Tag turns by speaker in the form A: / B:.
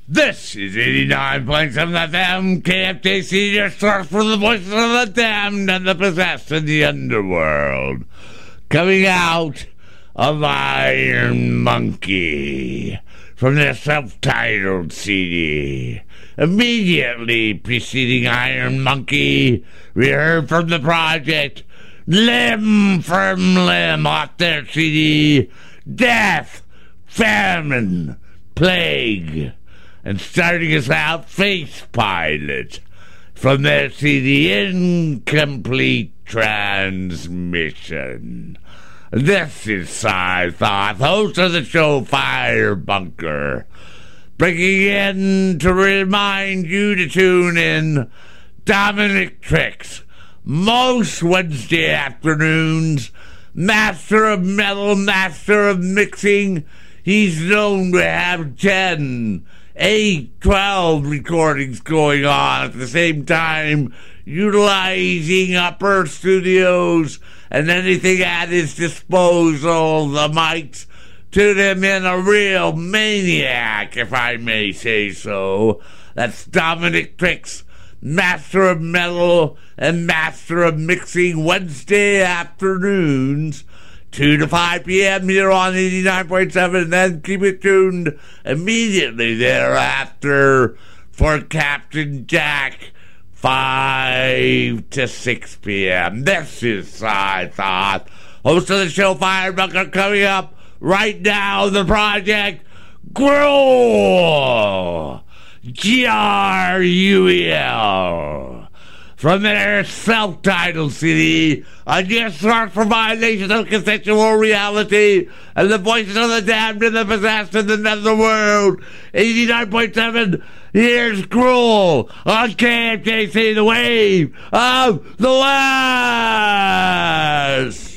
A: This is 89.7 FM, KFJC, your source for the voices of the damned and the possessed in the underworld. Coming out of Iron Monkey from their self-titled CD. Immediately preceding Iron Monkey, we heard from the project Limb from Limb off their CD, Death, Famine, Plague. And starting us out, Face Pilot from their CD Incomplete Transmission. This is Cy Thoth, host of the show Fire Bunker, breaking in to remind you to tune in Dominic Tricks, most Wednesday afternoons, master of metal, master of mixing. He's known to have 10, 8, 12 recordings going on at the same time, utilizing Upper Studios and anything at his disposal, the mics, to them in a real maniac, if I may say so. That's Dominic Tricks, master of metal and master of mixing, Wednesday afternoons, 2 to 5 p.m. here on 89.7, and then keep it tuned immediately thereafter for Captain Jack, 5 to 6 p.m. This is Cy Thoth, host of the show Fire Bunker. Coming up right now, the project Gruel, Gruel. From their self-titled CD, a new source for violation of consensual reality and the voices of the damned and the possessed in the netherworld. 89.7, here's Gruel on KFJC, the wave of the West.